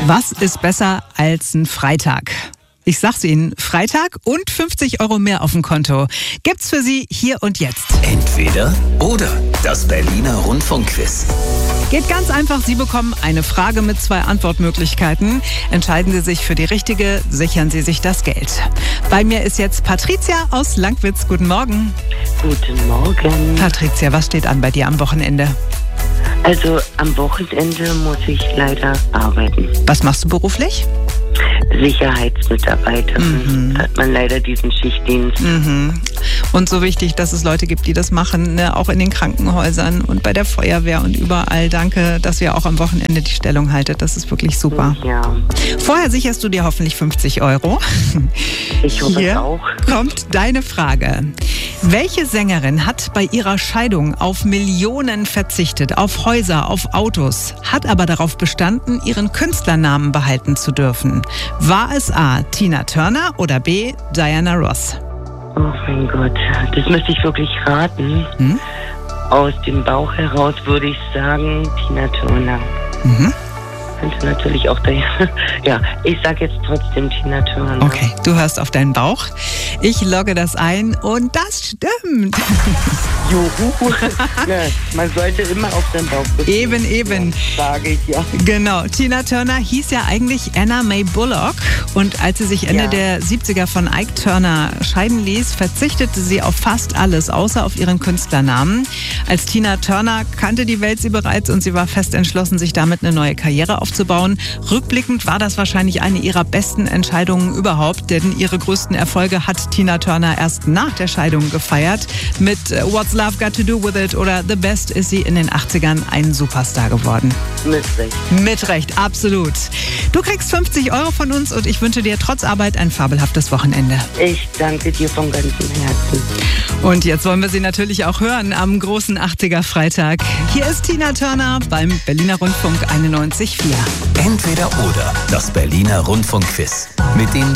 Was ist besser als ein Freitag? Ich sag's Ihnen, Freitag und 50 € mehr auf dem Konto. Gibt's für Sie hier und jetzt. Entweder oder. Das Berliner Rundfunkquiz. Geht ganz einfach. Sie bekommen eine Frage mit 2 Antwortmöglichkeiten. Entscheiden Sie sich für die richtige, sichern Sie sich das Geld. Bei mir ist jetzt Patricia aus Langwitz. Guten Morgen. Guten Morgen. Patricia, was steht an bei dir am Wochenende? Also am Wochenende muss ich leider arbeiten. Was machst du beruflich? Sicherheitsmitarbeiterin. Da hat man leider diesen Schichtdienst. Und so wichtig, dass es Leute gibt, die das machen, ne? Auch in den Krankenhäusern und bei der Feuerwehr und überall. Danke, dass ihr auch am Wochenende die Stellung haltet. Das ist wirklich super. Ja. Vorher sicherst du dir hoffentlich 50 €. Ich hoffe Hier es auch. kommt deine Frage. Welche Sängerin hat bei ihrer Scheidung auf Millionen verzichtet, auf Häuser, auf Autos, hat aber darauf bestanden, ihren Künstlernamen behalten zu dürfen? War es A. Tina Turner oder B. Diana Ross? Oh mein Gott, das müsste ich wirklich raten. Aus dem Bauch heraus würde ich sagen Tina Turner. Könnte natürlich auch Diana. Ja, ich sage jetzt trotzdem Tina Turner. Okay, du hörst auf deinen Bauch. Ich logge das ein und das stimmt. Juhu. Ja, man sollte immer auf den Bauch gucken. Eben. Sage ich, ja. Genau, Tina Turner hieß ja eigentlich Anna Mae Bullock und als sie sich Ende der 70er von Ike Turner scheiden ließ, verzichtete sie auf fast alles, außer auf ihren Künstlernamen. Als Tina Turner kannte die Welt sie bereits und sie war fest entschlossen, sich damit eine neue Karriere aufzubauen. Rückblickend war das wahrscheinlich eine ihrer besten Entscheidungen überhaupt, denn ihre größten Erfolge hat Tina Turner erst nach der Scheidung gefeiert. Mit What's Love Got to Do With It oder The Best ist sie in den 80ern ein Superstar geworden. Mit Recht. Mit Recht, absolut. Du kriegst 50 € von uns und ich wünsche dir trotz Arbeit ein fabelhaftes Wochenende. Ich danke dir von ganzem Herzen. Und jetzt wollen wir sie natürlich auch hören am großen 80er Freitag. Hier ist Tina Turner beim Berliner Rundfunk 91.4. Entweder oder. Das Berliner Rundfunkquiz. Mit den